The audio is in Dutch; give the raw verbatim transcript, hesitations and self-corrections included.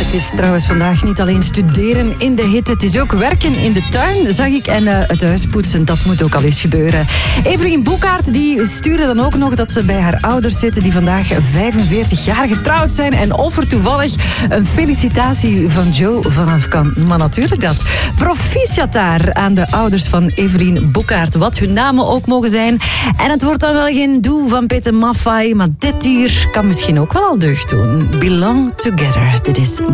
Het is trouwens vandaag niet alleen studeren in de hitte, het is ook werken in de tuin, zag ik. En uh, het huispoetsen, dat moet ook al eens gebeuren. Evelien Boekaert die stuurde dan ook nog dat ze bij haar ouders zitten, die vandaag vijfenveertig jaar getrouwd zijn. En of er toevallig een felicitatie van Joe vanaf kan. Maar natuurlijk dat. Proficiat daar aan de ouders van Evelien Boekaert, wat hun namen ook mogen zijn. En het wordt dan wel geen doe van Peter Maffay, maar dit hier kan misschien ook wel al deugd doen. Belong Together. Dit is